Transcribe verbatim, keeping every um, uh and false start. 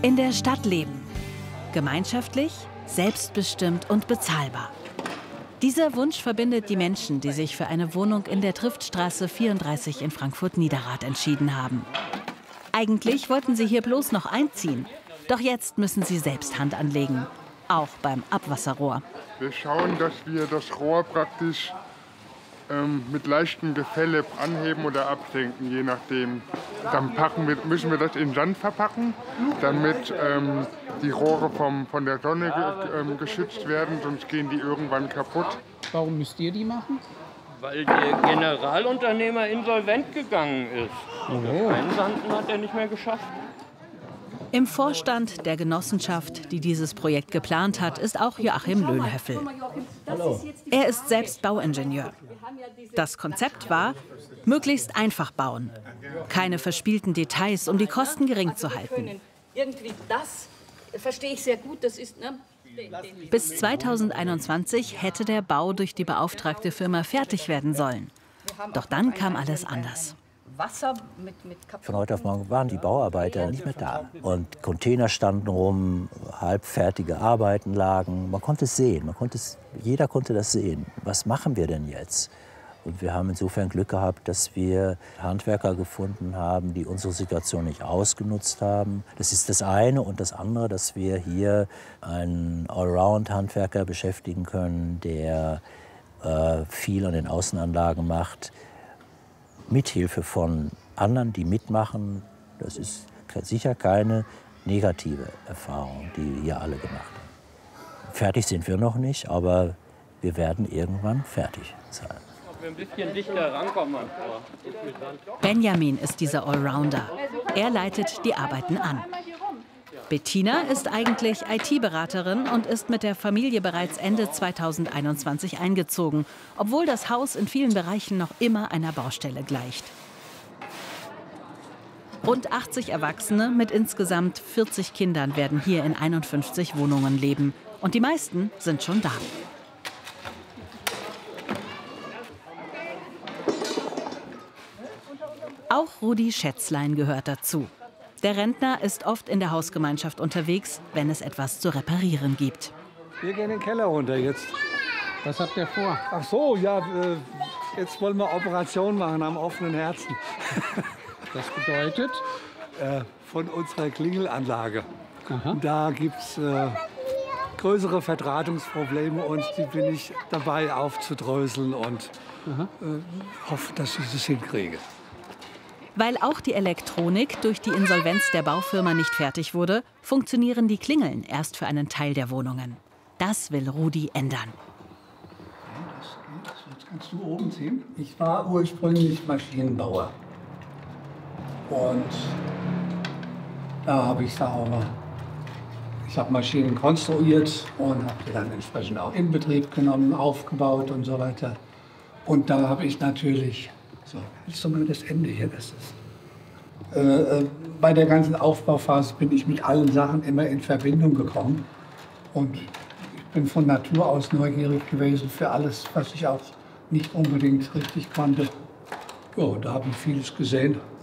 In der Stadt leben. Gemeinschaftlich, selbstbestimmt und bezahlbar. Dieser Wunsch verbindet die Menschen, die sich für eine Wohnung in der Triftstraße vierunddreißig in Frankfurt-Niederrad entschieden haben. Eigentlich wollten sie hier bloß noch einziehen. Doch jetzt müssen sie selbst Hand anlegen. Auch beim Abwasserrohr. Wir schauen, dass wir das Rohr praktisch ähm, mit leichtem Gefälle anheben oder absenken, je nachdem. Dann packen wir, müssen wir das in Sand verpacken, damit ähm, die Rohre vom, von der Sonne ge, ähm, geschützt werden, sonst gehen die irgendwann kaputt. Warum müsst ihr die machen? Weil der Generalunternehmer insolvent gegangen ist. Und das Einsanden hat er nicht mehr geschafft. Im Vorstand der Genossenschaft, die dieses Projekt geplant hat, ist auch Joachim Löhnhöffel. Hallo. Er ist selbst Bauingenieur. Das Konzept war, möglichst einfach bauen. Keine verspielten Details, um die Kosten gering zu halten. Irgendwie das verstehe ich sehr gut. Das ist, ne? Bis zweitausendeinundzwanzig hätte der Bau durch die beauftragte Firma fertig werden sollen. Doch dann kam alles anders. Wasser mit, mit Von heute auf morgen waren die Bauarbeiter nicht mehr da. Und Container standen rum, halbfertige Arbeiten lagen. Man konnte es sehen, man konnte es, jeder konnte das sehen. Was machen wir denn jetzt? Und wir haben insofern Glück gehabt, dass wir Handwerker gefunden haben, die unsere Situation nicht ausgenutzt haben. Das ist das eine. Und das andere, dass wir hier einen Allround-Handwerker beschäftigen können, der äh, viel an den Außenanlagen macht. Mithilfe von anderen, die mitmachen. Das ist sicher keine negative Erfahrung, die wir hier alle gemacht haben. Fertig sind wir noch nicht, aber wir werden irgendwann fertig sein. Ob wir ein bisschen dichter rankommen. Benjamin ist dieser Allrounder. Er leitet die Arbeiten an. Bettina ist eigentlich I T-Beraterin und ist mit der Familie bereits Ende zweitausendeinundzwanzig eingezogen, obwohl das Haus in vielen Bereichen noch immer einer Baustelle gleicht. Rund achtzig Erwachsene mit insgesamt vierzig Kindern werden hier in einundfünfzig Wohnungen leben. Und die meisten sind schon da. Auch Rudi Schätzlein gehört dazu. Der Rentner ist oft in der Hausgemeinschaft unterwegs, wenn es etwas zu reparieren gibt. Wir gehen in den Keller runter jetzt. Was habt ihr vor? Ach so, ja, äh, jetzt wollen wir Operation machen am offenen Herzen. Das bedeutet? äh, von unserer Klingelanlage. Aha. Da gibt es äh, größere Verdrahtungsprobleme und die bin ich dabei aufzudröseln und äh, hoffe, dass ich das hinkriege. Weil auch die Elektronik durch die Insolvenz der Baufirma nicht fertig wurde, funktionieren die Klingeln erst für einen Teil der Wohnungen. Das will Rudi ändern. Das geht. Jetzt kannst du oben ziehen. Ich war ursprünglich Maschinenbauer. Und da habe ich sauber. Ich habe Maschinen konstruiert und habe die dann entsprechend auch in Betrieb genommen, aufgebaut und so weiter. Und da habe ich natürlich. So, willst du mal das Ende hier? Das ist, äh, bei der ganzen Aufbauphase bin ich mit allen Sachen immer in Verbindung gekommen. Und ich bin von Natur aus neugierig gewesen für alles, was ich auch nicht unbedingt richtig konnte. Ja, da habe ich vieles gesehen.